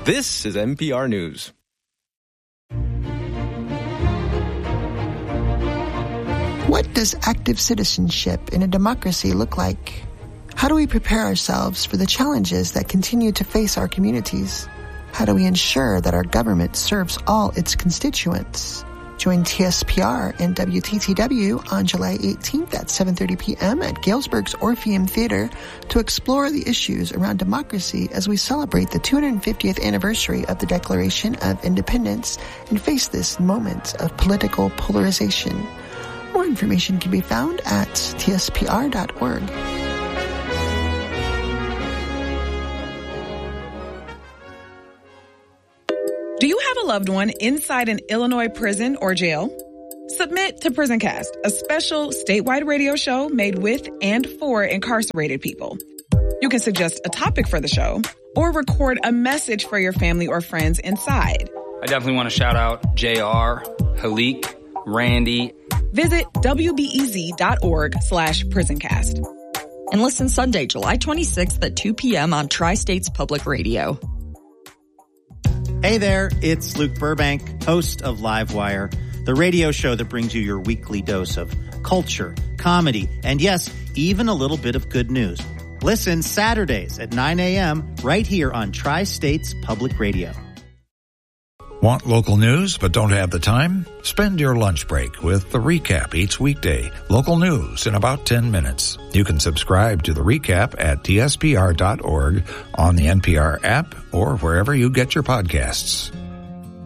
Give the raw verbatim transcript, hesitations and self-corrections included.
This is N P R News. What does active citizenship in a democracy look like? How do we prepare ourselves for the challenges that continue to face our communities? How do we ensure that our government serves all its constituents? Join T S P R and W T T W on July eighteenth at seven thirty p.m. at Galesburg's Orpheum Theater to explore the issues around democracy as we celebrate the two hundred fiftieth anniversary of the Declaration of Independence and face this moment of political polarization. More information can be found at T S P R dot org. Do you have a loved one inside an Illinois prison or jail? Submit to PrisonCast, a special statewide radio show made with and for incarcerated people. You can suggest a topic for the show or record a message for your family or friends inside. I definitely want to shout out J R, Halik, Randy. Visit W B E Z dot org slash PrisonCast. And listen Sunday, July twenty-sixth at two p.m. on Tri-States Public Radio. Hey there, it's Luke Burbank, host of Livewire, the radio show that brings you your weekly dose of culture, comedy, and yes, even a little bit of good news. Listen Saturdays at nine a.m. right here on Tri-States Public Radio. Want local news but don't have the time? Spend your lunch break with The Recap each weekday. Local news in about ten minutes. You can subscribe to The Recap at T S P R dot org, on the N P R app, or wherever you get your podcasts.